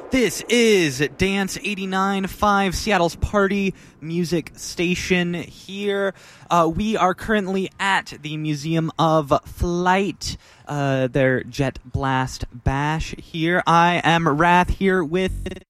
This is Dance 89.5, Seattle's party music station here. We are currently at the Museum of Flight, their Jet Blast Bash here. I am Wrath here with